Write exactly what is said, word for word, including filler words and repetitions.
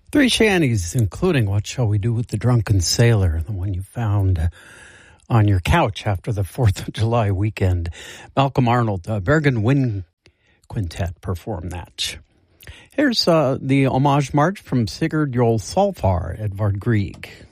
Three shanties, including What Shall We Do with the Drunken Sailor, the one you found on your couch after the fourth of July weekend. Malcolm Arnold, uh, Bergen Wind Quintet performed that. Here's uh, the homage march from Sigurd Jol Solfar, Edvard Grieg.